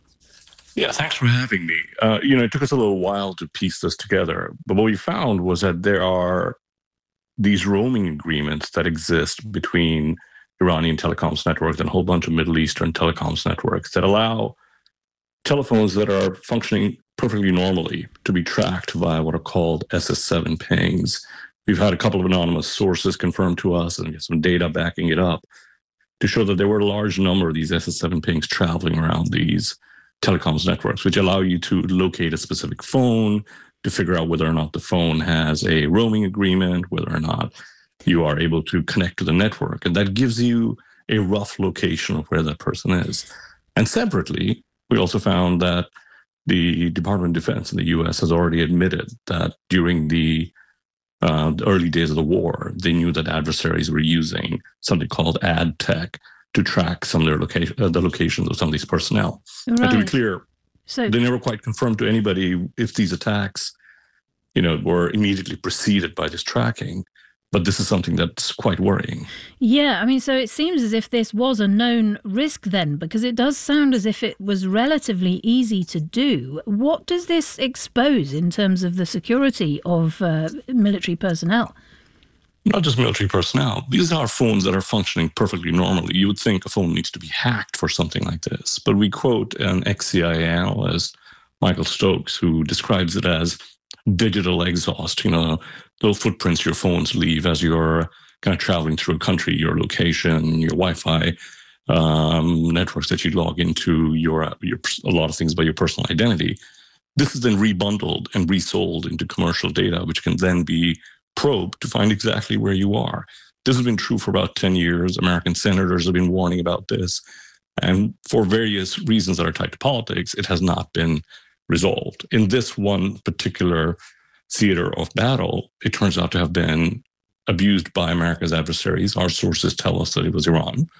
[SPEAKER 5] Yeah, thanks for having me. It took us a little while to piece this together, but what we found was that there are these roaming agreements that exist between Iranian telecoms networks and a whole bunch of Middle Eastern telecoms networks that allow telephones that are functioning perfectly normally to be tracked via what are called SS7 pings. We've had a couple of anonymous sources confirm to us, and we have some data backing it up, to show that there were a large number of these SS7 pings traveling around these telecoms networks, which allow you to locate a specific phone, to figure out whether or not the phone has a roaming agreement, whether or not you are able to connect to the network. And that gives you a rough location of where that person is. And separately, we also found that the Department of Defense in the U.S. has already admitted that during the early days of the war, they knew that adversaries were using something called ad tech to track some of their the locations of some of these personnel. Right. And to be clear, they never quite confirmed to anybody if these attacks, were immediately preceded by this tracking. But this is something that's quite worrying.
[SPEAKER 12] Yeah, so it seems as if this was a known risk then, because it does sound as if it was relatively easy to do. What does this expose in terms of the security of military personnel?
[SPEAKER 5] Not just military personnel. These are phones that are functioning perfectly normally. You would think a phone needs to be hacked for something like this. But we quote an ex-CIA analyst, Michael Stokes, who describes it as digital exhaust, little footprints your phones leave as you're kind of traveling through a country, your location, your Wi-Fi networks that you log into, a lot of things about your personal identity. This is then rebundled and resold into commercial data, which can then be probed to find exactly where you are. This has been true for about 10 years. American senators have been warning about this. And for various reasons that are tied to politics, it has not been resolved. In this one particular theater of battle, it turns out to have been abused by America's adversaries. Our sources tell us that it was Iran.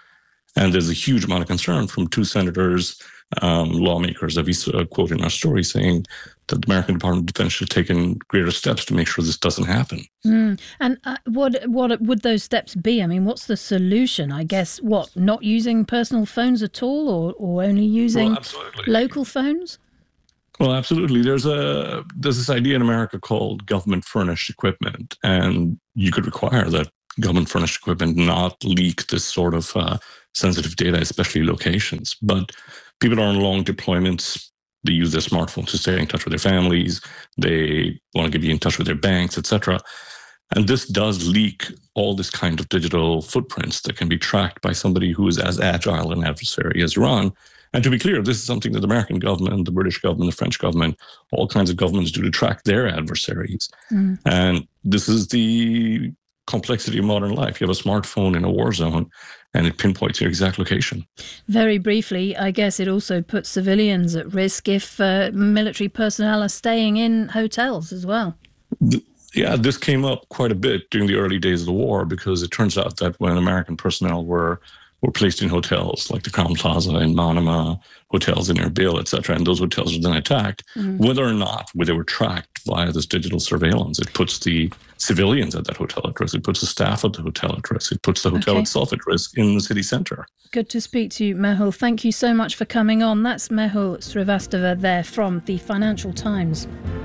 [SPEAKER 5] And there's a huge amount of concern from two senators, lawmakers that we quote in our story, saying that the American Department of Defense should have taken greater steps to make sure this doesn't happen.
[SPEAKER 12] And what would those steps be? I mean, what's the solution? I guess, not using personal phones at all, or only using local phones?
[SPEAKER 5] Well, absolutely. There's this idea in America called government furnished equipment, and you could require that government furnished equipment not leak this sort of sensitive data, especially locations. But people are on long deployments. They use their smartphones to stay in touch with their families. They want to be in touch with their banks, etc. And this does leak all this kind of digital footprints that can be tracked by somebody who is as agile an adversary as Iran. And to be clear, this is something that the American government, the British government, the French government, all kinds of governments do to track their adversaries. And this is the complexity of modern life. You have a smartphone in a war zone and it pinpoints your exact location.
[SPEAKER 12] Very briefly, I guess it also puts civilians at risk if military personnel are staying in hotels as well.
[SPEAKER 5] Yeah, this came up quite a bit during the early days of the war, because it turns out that when American personnel were placed in hotels like the Crown Plaza in Manama, hotels in Erbil, etc., and those hotels were then attacked, whether or not they were tracked via this digital surveillance, it puts the civilians at that hotel at risk, it puts the staff at the hotel at risk, it puts the hotel itself at risk in the city centre.
[SPEAKER 12] Good to speak to you, Mehul. Thank you so much for coming on. That's Mehul Srivastava there from the Financial Times.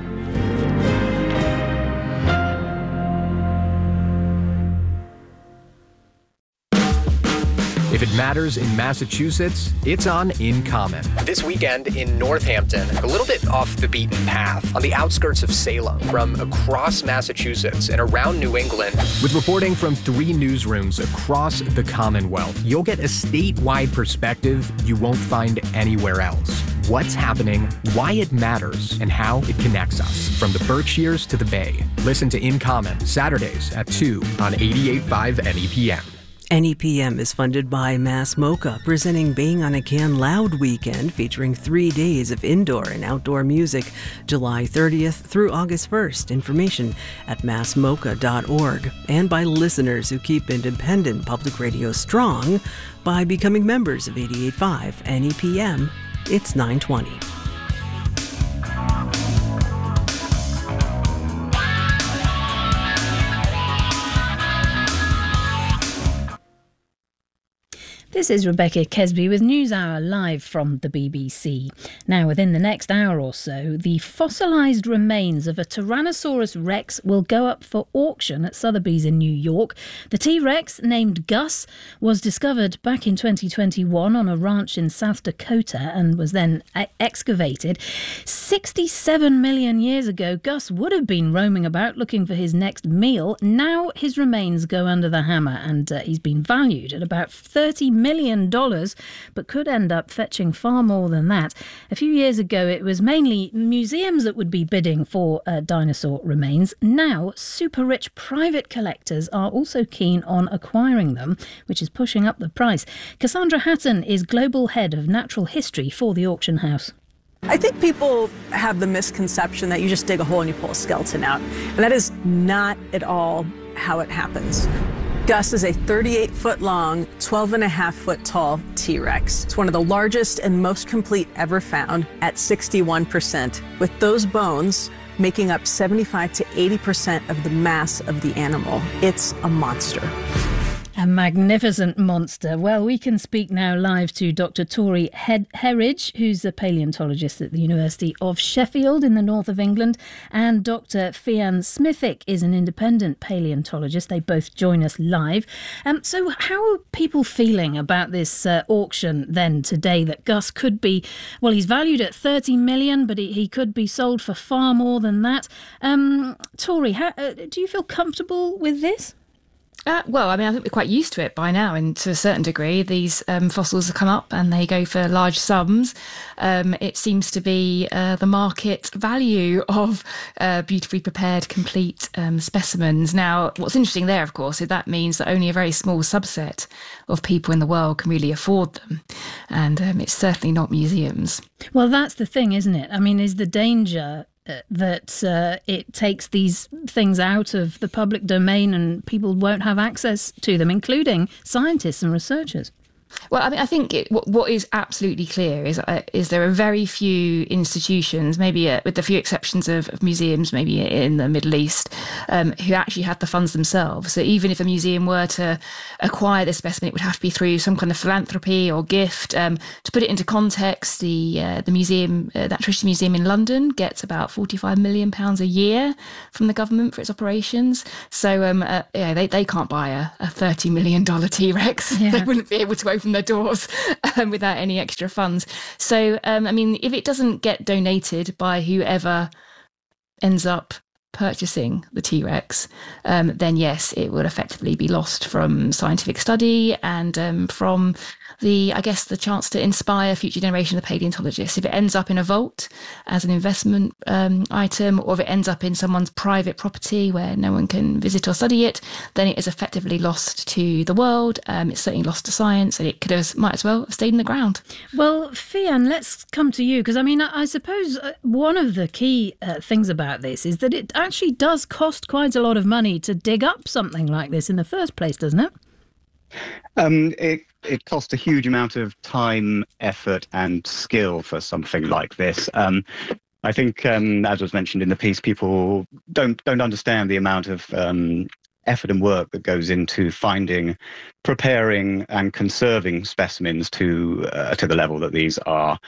[SPEAKER 6] If it matters in Massachusetts, it's on In Common.
[SPEAKER 8] This weekend in Northampton, a little bit off the beaten path, on the outskirts of Salem, from across Massachusetts and around New England.
[SPEAKER 6] With reporting from 3 newsrooms across the Commonwealth, you'll get a statewide perspective you won't find anywhere else. What's happening, why it matters, and how it connects us, from the Berkshires to the Bay. Listen to In Common, Saturdays at 2 on 88.5 NEPM.
[SPEAKER 1] NEPM is funded by Mass MoCA, presenting Bang on a Can Loud Weekend, featuring 3 days of indoor and outdoor music, July 30th through August 1st. Information at massmoca.org. And by listeners who keep independent public radio strong by becoming members of 88.5 NEPM. It's 9:20.
[SPEAKER 12] This is Rebecca Kesby with NewsHour live from the BBC. Now, within the next hour or so, the fossilised remains of a Tyrannosaurus Rex will go up for auction at Sotheby's in New York. The T-Rex, named Gus, was discovered back in 2021 on a ranch in South Dakota and was then excavated. 67 million years ago, Gus would have been roaming about looking for his next meal. Now his remains go under the hammer, and he's been valued at about $30 million, but could end up fetching far more than that. A few years ago, it was mainly museums that would be bidding for dinosaur remains. Now, super rich private collectors are also keen on acquiring them, which is pushing up the price. Cassandra Hatton is Global Head of Natural History for the auction house.
[SPEAKER 19] I think people have the misconception that you just dig a hole and you pull a skeleton out. And that is not at all how it happens. Gus is a 38-foot-long, 12.5-foot-tall T-Rex. It's one of the largest and most complete ever found at 61%, with those bones making up 75 to 80% of the mass of the animal. It's a monster.
[SPEAKER 12] A magnificent monster. Well, we can speak now live to Dr. Tori Herridge, who's a paleontologist at the University of Sheffield in the north of England, and Dr. Fian Smithick is an independent paleontologist. They both join us live. So how are people feeling about this auction then today, that Gus could be, well, he's valued at 30 million, but he could be sold for far more than that. Tori, do you feel comfortable with this?
[SPEAKER 9] Well, I mean, I think we're quite used to it by now, and to a certain degree, these fossils have come up and they go for large sums. It seems to be the market value of beautifully prepared, complete specimens. Now, what's interesting there, of course, is that means that only a very small subset of people in the world can really afford them. And it's certainly not museums.
[SPEAKER 12] Well, that's the thing, isn't it? I mean, is the danger that it takes these things out of the public domain and people won't have access to them, including scientists and researchers?
[SPEAKER 9] Well, I mean, I think what is absolutely clear is there are very few institutions, maybe with a few exceptions of museums, maybe in the Middle East, who actually have the funds themselves. So even if a museum were to acquire this specimen, it would have to be through some kind of philanthropy or gift. To put it into context, the museum, Natural History Museum in London, gets about £45 million a year from the government for its operations. So they can't buy a $30 million T-Rex. Yeah. They wouldn't be able to open their doors without any extra funds. So, I mean, if it doesn't get donated by whoever ends up purchasing the T-Rex, then yes, it will effectively be lost from scientific study and from the chance to inspire future generations of paleontologists. If it ends up in a vault as an investment item, or if it ends up in someone's private property where no one can visit or study it, then it is effectively lost to the world. It's certainly lost to science, and it might as well have stayed in the ground.
[SPEAKER 12] Well, Fian, let's come to you, because I mean, I suppose one of the key things about this is that it actually does cost quite a lot of money to dig up something like this in the first place, doesn't it?
[SPEAKER 7] It costs a huge amount of time, effort and skill for something like this. I think, as was mentioned in the piece, people don't understand the amount of effort and work that goes into finding, preparing and conserving specimens to the level that these are.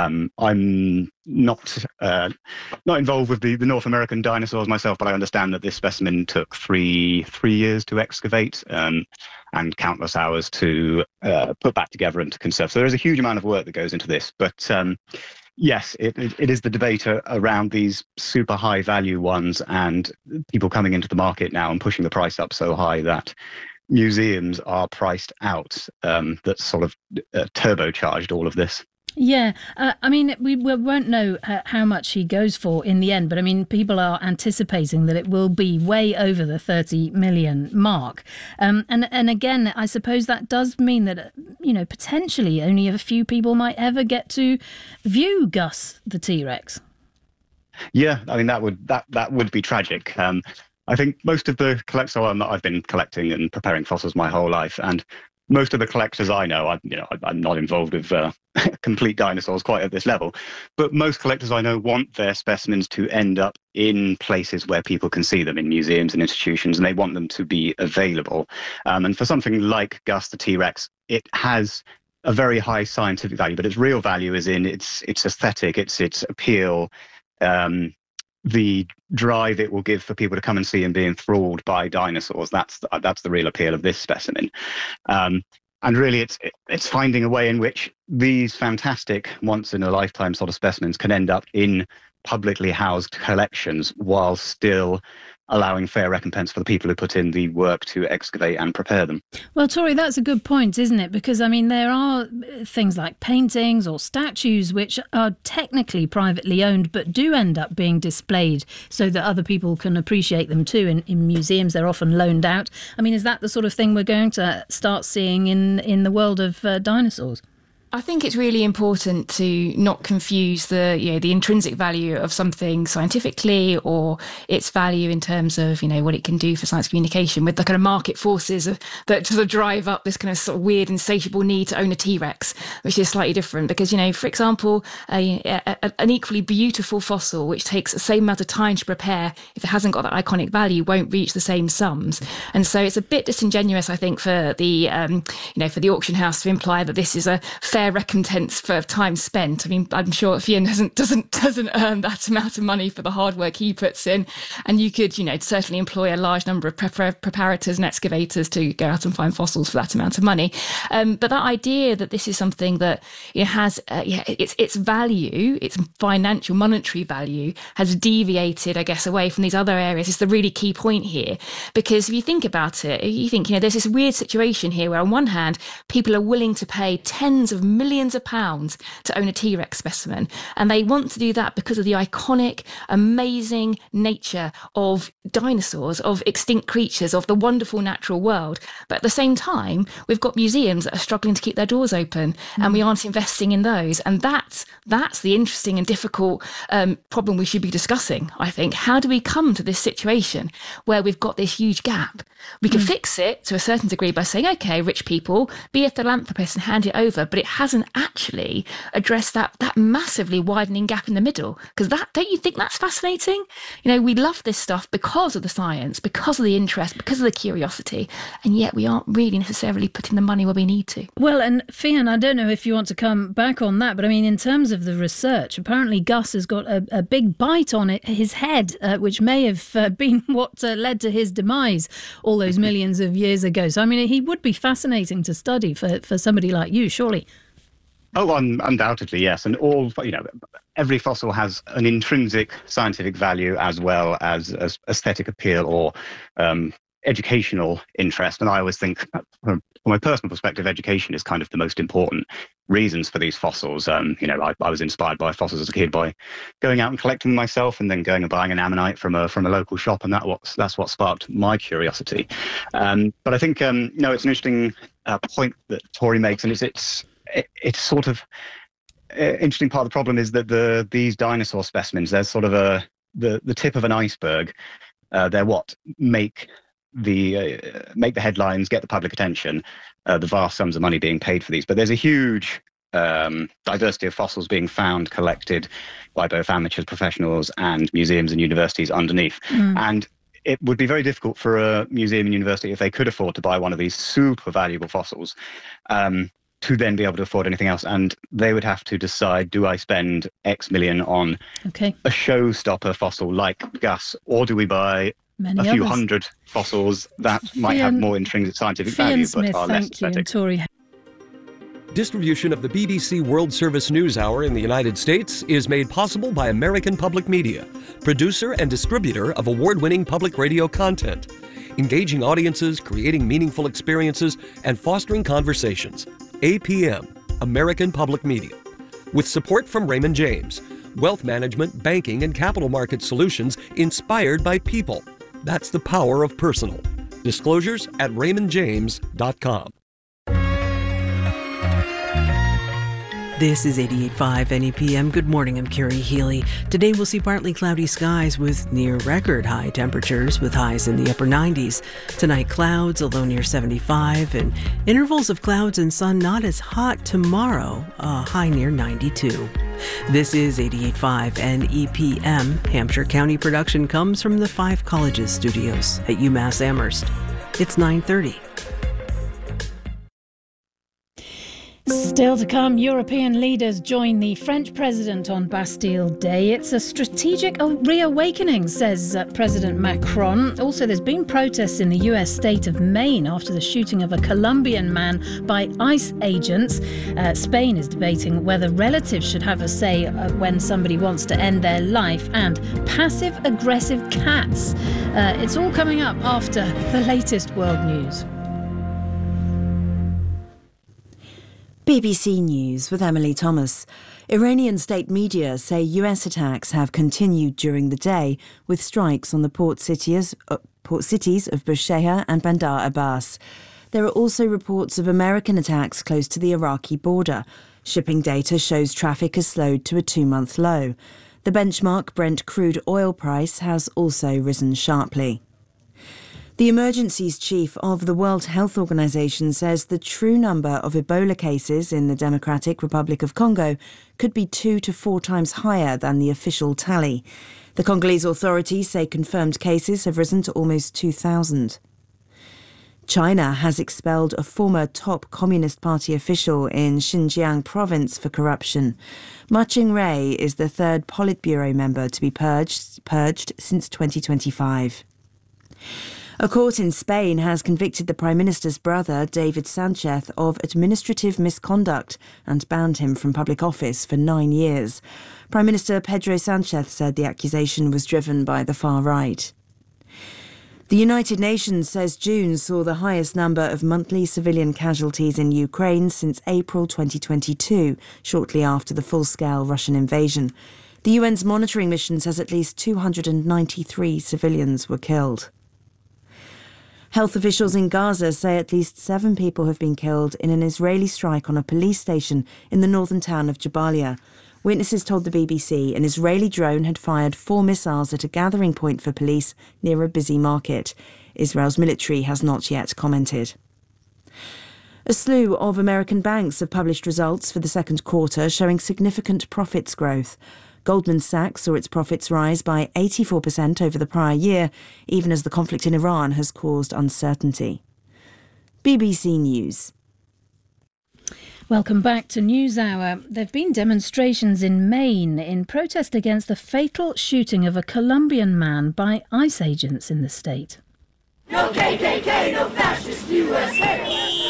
[SPEAKER 7] I'm not involved with the North American dinosaurs myself, but I understand that this specimen took three years to excavate and countless hours to put back together and to conserve. So there is a huge amount of work that goes into this. But yes, it is the debate around these super high value ones and people coming into the market now and pushing the price up so high that museums are priced out. That sort of turbocharged all of this.
[SPEAKER 12] Yeah, I mean, we won't know how much he goes for in the end, but I mean, people are anticipating that it will be way over the 30 million mark. And again, I suppose that does mean that, potentially only a few people might ever get to view Gus the T-Rex.
[SPEAKER 7] Yeah, I mean, that would be tragic. I think most of the collectors, I've been collecting and preparing fossils my whole life, and most of the collectors I know, I'm not involved with complete dinosaurs quite at this level, but most collectors I know want their specimens to end up in places where people can see them, in museums and institutions, and they want them to be available. And for something like Gus the T-Rex, it has a very high scientific value, but its real value is in its aesthetic, its appeal, the drive it will give for people to come and see and be enthralled by dinosaurs. That's the real appeal of this specimen. And really, it's finding a way in which these fantastic, once-in-a-lifetime sort of specimens can end up in publicly housed collections while still allowing fair recompense for the people who put in the work to excavate and prepare them.
[SPEAKER 12] Well, Tori, that's a good point, isn't it? Because, I mean, there are things like paintings or statues which are technically privately owned but do end up being displayed so that other people can appreciate them too. In museums, they're often loaned out. I mean, is that the sort of thing we're going to start seeing in the world of dinosaurs?
[SPEAKER 9] I think it's really important to not confuse the intrinsic value of something scientifically or its value in terms of, what it can do for science communication with the kind of market forces that sort of drive up this kind of sort of weird, insatiable need to own a T-Rex, which is slightly different because, for example, an equally beautiful fossil, which takes the same amount of time to prepare, if it hasn't got that iconic value, won't reach the same sums. And so it's a bit disingenuous, I think, for the, for the auction house to imply that this is a fair recompense for time spent. I mean, I'm sure Fian doesn't earn that amount of money for the hard work he puts in, and you could, certainly employ a large number of preparators and excavators to go out and find fossils for that amount of money. But that idea that this is something that has its value, its financial monetary value, has deviated, I guess, away from these other areas is the really key point here. Because if you think about it, you think there's this weird situation here where on one hand people are willing to pay tens of millions of pounds to own a T-Rex specimen. And they want to do that because of the iconic, amazing nature of dinosaurs, of extinct creatures, of the wonderful natural world. But at the same time, we've got museums that are struggling to keep their doors open, and we aren't investing in those. And that's the interesting and difficult problem we should be discussing, I think. How do we come to this situation where we've got this huge gap? We can fix it to a certain degree by saying, okay, rich people, be a philanthropist and hand it over, but it hasn't actually addressed that massively widening gap in the middle. Because don't you think that's fascinating? You know, we love this stuff because of the science, because of the interest, because of the curiosity, and yet we aren't really necessarily putting the money where we need to.
[SPEAKER 12] Well, and Fian, I don't know if you want to come back on that, but I mean, in terms of the research, apparently Gus has got a big bite on his head, which may have been what led to his demise all those millions of years ago. So, I mean, he would be fascinating to study for somebody like you, surely.
[SPEAKER 7] Oh, undoubtedly, yes. And every fossil has an intrinsic scientific value as well as aesthetic appeal or educational interest. And I always think, from my personal perspective, education is kind of the most important reasons for these fossils. I was inspired by fossils as a kid by going out and collecting them myself, and then going and buying an ammonite from a local shop, and that's what sparked my curiosity. But I think it's an interesting point that Tori makes, and it's sort of interesting part of the problem is that these dinosaur specimens, they're sort of the tip of an iceberg. They're what make the headlines, get the public attention, the vast sums of money being paid for these. But there's a huge diversity of fossils being found, collected by both amateurs, professionals, and museums and universities underneath. And it would be very difficult for a museum and university, if they could afford to buy one of these super valuable fossils, to then be able to afford anything else. And they would have to decide, do I spend X million on a showstopper fossil like Gus, or do we buy a few hundred fossils that might have more intrinsic scientific value but are less aesthetic?
[SPEAKER 12] Tori.
[SPEAKER 10] Distribution of the BBC World Service News Hour in the United States is made possible by American Public Media, producer and distributor of award-winning public radio content, engaging audiences, creating meaningful experiences, and fostering conversations. APM, American Public Media. With support from Raymond James, wealth management, banking, and capital market solutions inspired by people. That's the power of personal. Disclosures at raymondjames.com.
[SPEAKER 1] This is 88.5 NEPM. Good morning, I'm Carrie Healy. Today we'll see partly cloudy skies with near record high temperatures with highs in the upper 90s. Tonight clouds, a low near 75, and intervals of clouds and sun not as hot tomorrow, a high near 92. This is 88.5 NEPM. Hampshire County production comes from the 5 Colleges studios at UMass Amherst. It's 9:30.
[SPEAKER 12] Still to come, European leaders join the French president on Bastille Day. It's a strategic reawakening, says President Macron. Also, there's been protests in the US state of Maine after the shooting of a Colombian man by ICE agents. Spain is debating whether relatives should have a say when somebody wants to end their life, and passive-aggressive cats. It's all coming up after the latest world news.
[SPEAKER 20] BBC News with Emily Thomas. Iranian state media say US attacks have continued during the day, with strikes on the port cities of Bushehr and Bandar Abbas. There are also reports of American attacks close to the Iraqi border. Shipping data shows traffic has slowed to a 2-month low. The benchmark Brent crude oil price has also risen sharply. The emergencies chief of the World Health Organization says the true number of Ebola cases in the Democratic Republic of Congo could be 2 to 4 times higher than the official tally. The Congolese authorities say confirmed cases have risen to almost 2,000. China has expelled a former top Communist Party official in Xinjiang province for corruption. Ma Ching-rui is the 3rd Politburo member to be purged since 2025. A court in Spain has convicted the Prime Minister's brother, David Sanchez, of administrative misconduct and banned him from public office for 9 years. Prime Minister Pedro Sanchez said the accusation was driven by the far right. The United Nations says June saw the highest number of monthly civilian casualties in Ukraine since April 2022, shortly after the full-scale Russian invasion. The UN's monitoring mission says at least 293 civilians were killed. Health officials in Gaza say at least 7 people have been killed in an Israeli strike on a police station in the northern town of Jabalia. Witnesses told the BBC an Israeli drone had fired 4 missiles at a gathering point for police near a busy market. Israel's military has not yet commented. A slew of American banks have published results for the second quarter showing significant profits growth. Goldman Sachs saw its profits rise by 84% over the prior year, even as the conflict in Iran has caused uncertainty. BBC News.
[SPEAKER 12] Welcome back to NewsHour. There have been demonstrations in Maine in protest against the fatal shooting of a Colombian man by ICE agents in the state.
[SPEAKER 11] No KKK, no fascist USA.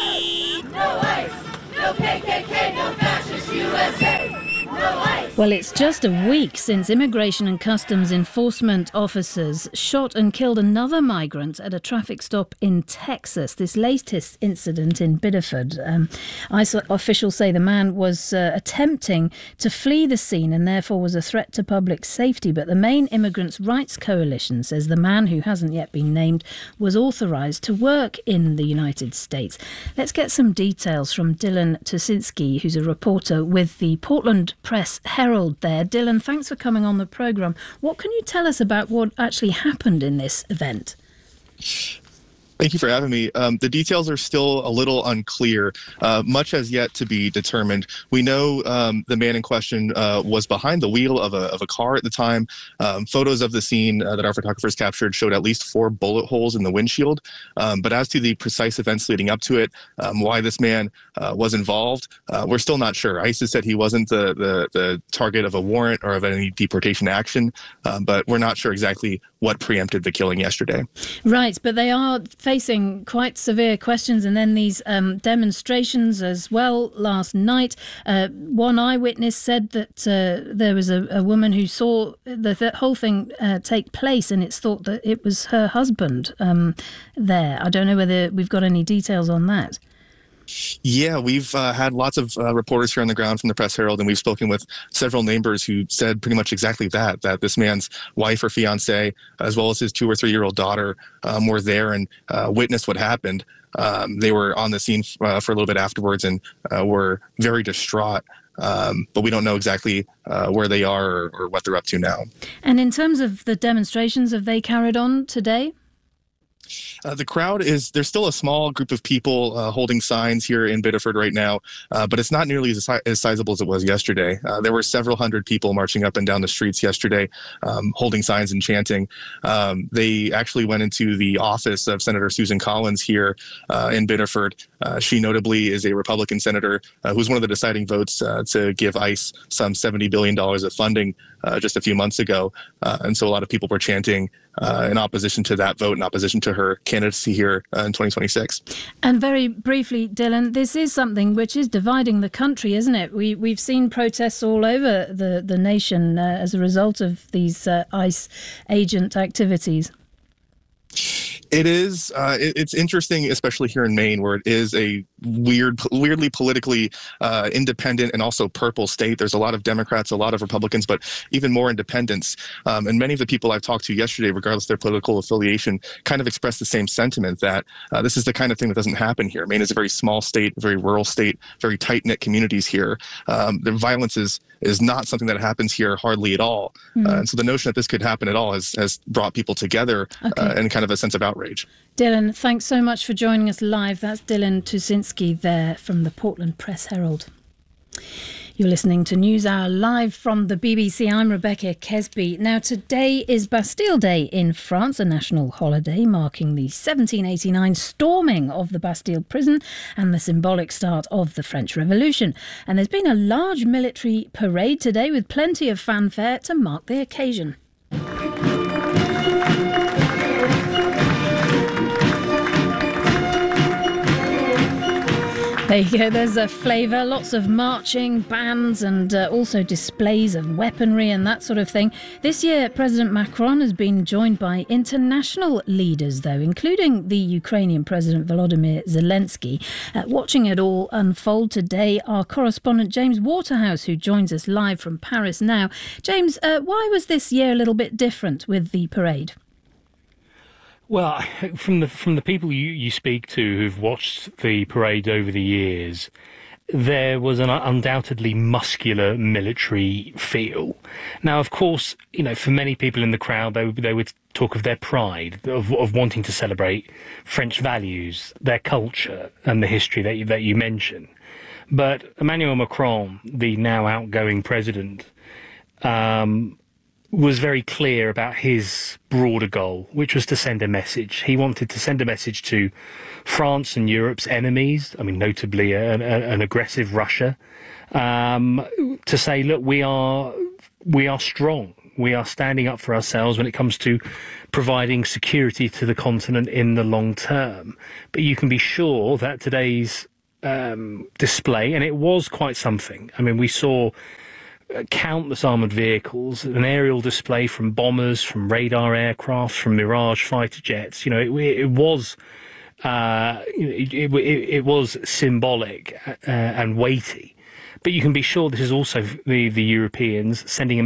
[SPEAKER 11] No ICE, no KKK, no fascist USA. No ICE.
[SPEAKER 12] Well, it's just a week since Immigration and Customs Enforcement officers shot and killed another migrant at a traffic stop in Texas. This latest incident in Biddeford. ICE officials say the man was attempting to flee the scene and therefore was a threat to public safety. But the Maine Immigrants' Rights Coalition says the man, who hasn't yet been named, was authorised to work in the United States. Let's get some details from Dylan Tusinski, who's a reporter with the Portland Press Herald there. Dylan, thanks for coming on the programme. What can you tell us about what actually happened in this event?
[SPEAKER 14] Thank you for having me. The details are still a little unclear. Much has yet to be determined. We know the man in question was behind the wheel of a car at the time. Photos of the scene that our photographers captured showed at least 4 bullet holes in the windshield. But as to the precise events leading up to it, why this man was involved, we're still not sure. ICE has said he wasn't the target of a warrant or of any deportation action, but we're not sure exactly what preempted the killing yesterday.
[SPEAKER 12] Right, but they are facing quite severe questions, and then these demonstrations as well last night. One eyewitness said that there was a woman who saw the whole thing take place, and it's thought that it was her husband there. I don't know whether we've got any details on that.
[SPEAKER 14] Yeah, we've had lots of reporters here on the ground from the Press Herald, and we've spoken with several neighbors who said pretty much exactly that this man's wife or fiance, as well as his 2 or 3-year-old daughter, were there and witnessed what happened. They were on the scene for a little bit afterwards and were very distraught. But we don't know exactly where they are or what they're up to now.
[SPEAKER 12] And in terms of the demonstrations, have they carried on today?
[SPEAKER 14] The crowd there's still a small group of people holding signs here in Biddeford right now, but it's not nearly as sizable as it was yesterday. There were several hundred people marching up and down the streets yesterday, holding signs and chanting. They actually went into the office of Senator Susan Collins here in Biddeford. She notably is a Republican senator who's one of the deciding votes to give ICE some $70 billion of funding just a few months ago. And so a lot of people were chanting in opposition to that vote, in opposition to her candidacy here in 2026.
[SPEAKER 12] And very briefly, Dylan, this is something which is dividing the country, isn't it? We've seen protests all over the nation as a result of these ICE agent activities.
[SPEAKER 14] It is. It's interesting, especially here in Maine, where it is a weirdly politically independent and also purple state. There's a lot of Democrats, a lot of Republicans, but even more independents. And many of the people I've talked to yesterday, regardless of their political affiliation, kind of expressed the same sentiment that this is the kind of thing that doesn't happen here. Maine is a very small state, a very rural state, very tight-knit communities here. The violence is not something that happens here hardly at all. And so the notion that this could happen at all has brought people together in kind of a sense of outrage.
[SPEAKER 12] Dylan, thanks so much for joining us live. That's Dylan Tusinski there from the Portland Press Herald. You're listening to NewsHour live from the BBC. I'm Rebecca Kesby. Now, today is Bastille Day in France, a national holiday marking the 1789 storming of the Bastille prison and the symbolic start of the French Revolution. And there's been a large military parade today with plenty of fanfare to mark the occasion. There you go, there's a flavour, lots of marching, bands and also displays of weaponry and that sort of thing. This year, President Macron has been joined by international leaders, though, including the Ukrainian President Volodymyr Zelensky. Watching it all unfold today, our correspondent James Waterhouse, who joins us live from Paris now. James, why was this year a little bit different with the parade?
[SPEAKER 15] Well, from the people you speak to who've watched the parade over the years, there was an undoubtedly muscular military feel. Now, of course, you know, for many people in the crowd, they would talk of their pride, of wanting to celebrate French values, their culture, and the history that you mention. But Emmanuel Macron, the now outgoing president, was very clear about his broader goal, which was to send a message. He wanted to send a message to France and Europe's enemies, I mean, notably an aggressive Russia, to say, look, we are strong. We are standing up for ourselves when it comes to providing security to the continent in the long term. But you can be sure that today's display, and it was quite something. I mean, we saw countless armoured vehicles, an aerial display from bombers, from radar aircraft, from Mirage fighter jets. You know, it was symbolic and weighty. But you can be sure this is also the Europeans sending a